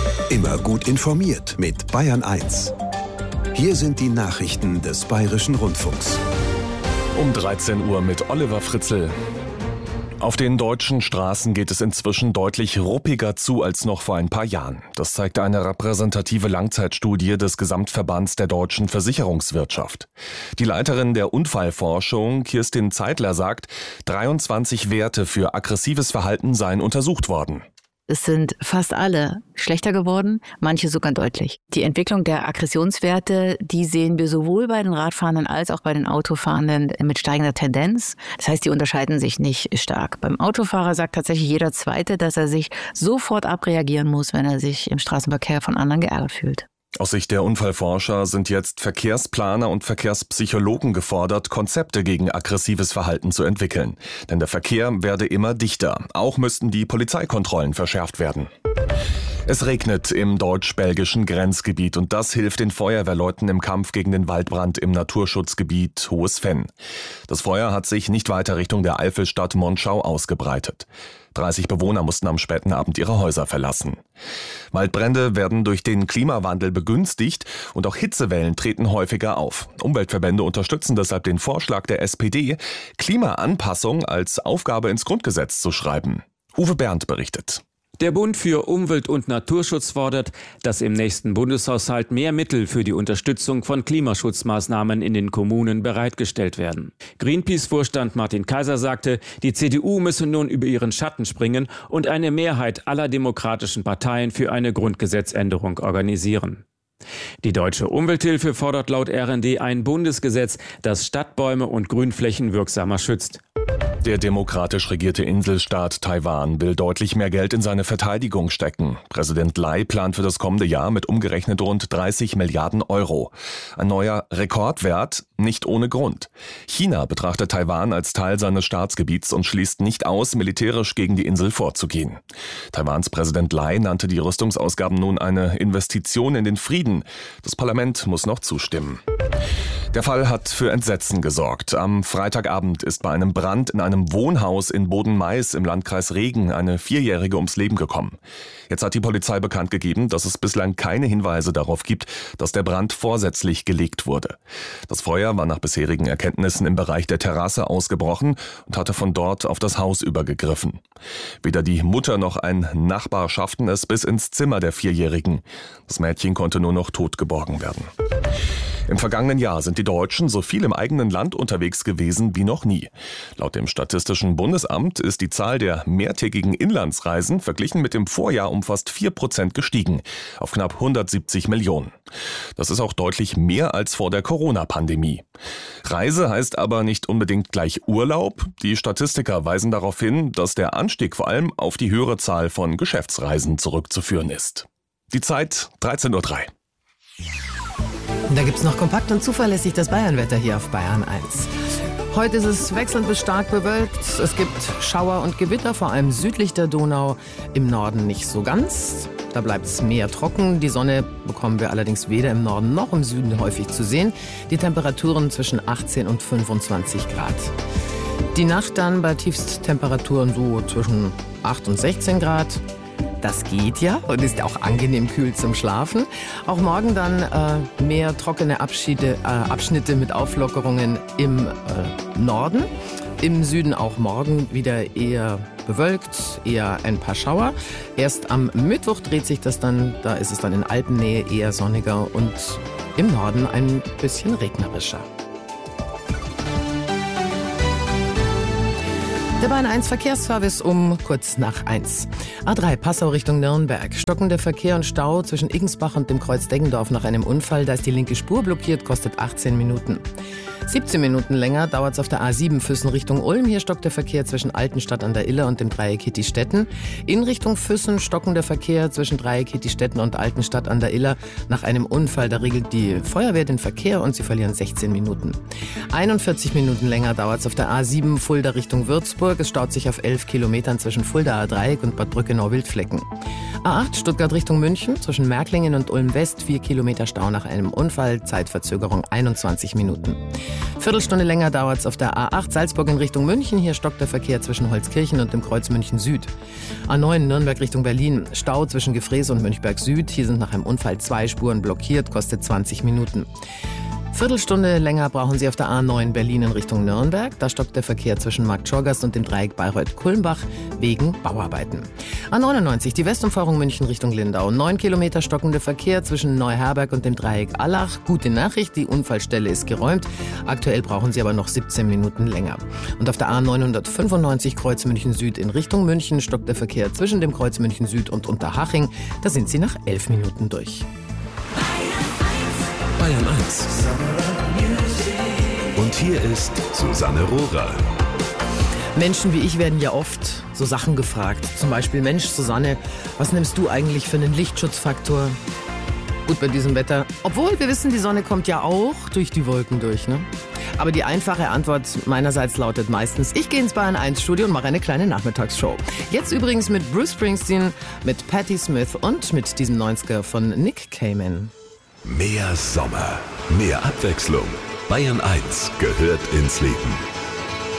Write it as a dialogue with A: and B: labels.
A: Immer gut informiert mit Bayern 1. Hier sind die Nachrichten des Bayerischen Rundfunks.
B: Um 13 Uhr mit Oliver Fritzl. Auf den deutschen Straßen geht es inzwischen deutlich ruppiger zu als noch vor ein paar Jahren. Das zeigt eine repräsentative Langzeitstudie des Gesamtverbands der deutschen Versicherungswirtschaft. Die Leiterin der Unfallforschung, Kirstin Zeitler, sagt, 23 Werte für aggressives Verhalten seien untersucht worden.
C: Es sind fast alle schlechter geworden, manche sogar deutlich. Die Entwicklung der Aggressionswerte, die sehen wir sowohl bei den Radfahrenden als auch bei den Autofahrenden mit steigender Tendenz. Das heißt, die unterscheiden sich nicht stark. Beim Autofahrer sagt tatsächlich jeder Zweite, dass er sich sofort abreagieren muss, wenn er sich im Straßenverkehr von anderen geärgert fühlt.
B: Aus Sicht der Unfallforscher sind jetzt Verkehrsplaner und Verkehrspsychologen gefordert, Konzepte gegen aggressives Verhalten zu entwickeln. Denn der Verkehr werde immer dichter. Auch müssten die Polizeikontrollen verschärft werden. Es regnet im deutsch-belgischen Grenzgebiet und das hilft den Feuerwehrleuten im Kampf gegen den Waldbrand im Naturschutzgebiet Hohes Venn. Das Feuer hat sich nicht weiter Richtung der Eifelstadt Monschau ausgebreitet. 30 Bewohner mussten am späten Abend ihre Häuser verlassen. Waldbrände werden durch den Klimawandel begünstigt und auch Hitzewellen treten häufiger auf. Umweltverbände unterstützen deshalb den Vorschlag der SPD, Klimaanpassung als Aufgabe ins Grundgesetz zu schreiben. Uwe Berndt berichtet.
D: Der Bund für Umwelt- und Naturschutz fordert, dass im nächsten Bundeshaushalt mehr Mittel für die Unterstützung von Klimaschutzmaßnahmen in den Kommunen bereitgestellt werden. Greenpeace-Vorstand Martin Kaiser sagte, die CDU müsse nun über ihren Schatten springen und eine Mehrheit aller demokratischen Parteien für eine Grundgesetzänderung organisieren. Die Deutsche Umwelthilfe fordert laut RND ein Bundesgesetz, das Stadtbäume und Grünflächen wirksamer schützt.
B: Der demokratisch regierte Inselstaat Taiwan will deutlich mehr Geld in seine Verteidigung stecken. Präsident Lai plant für das kommende Jahr mit umgerechnet rund 30 Milliarden Euro. Ein neuer Rekordwert, nicht ohne Grund. China betrachtet Taiwan als Teil seines Staatsgebiets und schließt nicht aus, militärisch gegen die Insel vorzugehen. Taiwans Präsident Lai nannte die Rüstungsausgaben nun eine Investition in den Frieden. Das Parlament muss noch zustimmen. Der Fall hat für Entsetzen gesorgt. Am Freitagabend ist bei einem Brand in einem Wohnhaus in Boden-Mais im Landkreis Regen eine 4-Jährige ums Leben gekommen. Jetzt hat die Polizei bekannt gegeben, dass es bislang keine Hinweise darauf gibt, dass der Brand vorsätzlich gelegt wurde. Das Feuer war nach bisherigen Erkenntnissen im Bereich der Terrasse ausgebrochen und hatte von dort auf das Haus übergegriffen. Weder die Mutter noch ein Nachbar schafften es bis ins Zimmer der 4-Jährigen. Das Mädchen konnte nur noch tot geborgen werden. Im vergangenen Jahr sind die Deutschen so viel im eigenen Land unterwegs gewesen wie noch nie. Laut dem Statistischen Bundesamt ist die Zahl der mehrtägigen Inlandsreisen verglichen mit dem Vorjahr um fast 4% gestiegen, auf knapp 170 Millionen. Das ist auch deutlich mehr als vor der Corona-Pandemie. Reise heißt aber nicht unbedingt gleich Urlaub. Die Statistiker weisen darauf hin, dass der Anstieg vor allem auf die höhere Zahl von Geschäftsreisen zurückzuführen ist. Die Zeit 13:03 Uhr.
E: Da gibt's noch kompakt und zuverlässig das Bayernwetter hier auf Bayern 1. Heute ist es wechselnd bis stark bewölkt. Es gibt Schauer und Gewitter, vor allem südlich der Donau, im Norden nicht so ganz. Da bleibt es mehr trocken. Die Sonne bekommen wir allerdings weder im Norden noch im Süden häufig zu sehen. Die Temperaturen zwischen 18 und 25 Grad. Die Nacht dann bei Tiefsttemperaturen so zwischen 8 und 16 Grad. Das geht ja und ist auch angenehm kühl zum Schlafen. Auch morgen dann mehr trockene Abschnitte mit Auflockerungen im Norden. Im Süden auch morgen wieder eher bewölkt, eher ein paar Schauer. Erst am Mittwoch dreht sich das dann, da ist es dann in Alpennähe eher sonniger und im Norden ein bisschen regnerischer. Der Bayern 1 Verkehrsservice um kurz nach 1. A3 Passau Richtung Nürnberg. Stockender Verkehr und Stau zwischen Igensbach und dem Kreuz Deggendorf nach einem Unfall. Da ist die linke Spur blockiert, kostet 18 Minuten. 17 Minuten länger dauert es auf der A7 Füssen Richtung Ulm. Hier stockt der Verkehr zwischen Altenstadt an der Iller und dem Dreieck Hittistetten. In Richtung Füssen stockender Verkehr zwischen Dreieck Hittistetten und Altenstadt an der Iller. Nach einem Unfall, da regelt die Feuerwehr den Verkehr und sie verlieren 16 Minuten. 41 Minuten länger dauert es auf der A7 Fulda Richtung Würzburg. Es staut sich auf 11 Kilometern zwischen Fuldaer Dreieck und Bad Brückenau-Wildflecken. A8 Stuttgart Richtung München zwischen Märklingen und Ulm West 4 Kilometer Stau nach einem Unfall. Zeitverzögerung 21 Minuten. Viertelstunde länger dauert es auf der A8 Salzburg in Richtung München. Hier stockt der Verkehr zwischen Holzkirchen und dem Kreuz München Süd. A9 Nürnberg Richtung Berlin. Stau zwischen Gefrees und Mönchberg Süd. Hier sind nach einem Unfall 2 Spuren blockiert, kostet 20 Minuten. Viertelstunde länger brauchen Sie auf der A9 Berlin in Richtung Nürnberg. Da stockt der Verkehr zwischen Marktschorgast und dem Dreieck Bayreuth-Kulmbach wegen Bauarbeiten. A99 die Westumfahrung München Richtung Lindau. 9 Kilometer stockender Verkehr zwischen Neuherberg und dem Dreieck Allach. Gute Nachricht, die Unfallstelle ist geräumt. Aktuell brauchen Sie aber noch 17 Minuten länger. Und auf der A995 Kreuz München Süd in Richtung München stockt der Verkehr zwischen dem Kreuz München Süd und Unterhaching. Da sind Sie nach 11 Minuten durch.
A: Bayern 1. Und hier ist Susanne Rohrer.
E: Menschen wie ich werden ja oft so Sachen gefragt. Zum Beispiel, Mensch, Susanne, was nimmst du eigentlich für einen Lichtschutzfaktor? Gut bei diesem Wetter. Obwohl, wir wissen, die Sonne kommt ja auch durch die Wolken durch, ne? Aber die einfache Antwort meinerseits lautet meistens, ich gehe ins Bayern 1 Studio und mache eine kleine Nachmittagsshow. Jetzt übrigens mit Bruce Springsteen, mit Patti Smith und mit diesem 90er von Nick Cayman.
A: Mehr Sommer, mehr Abwechslung. Bayern 1 gehört ins Leben.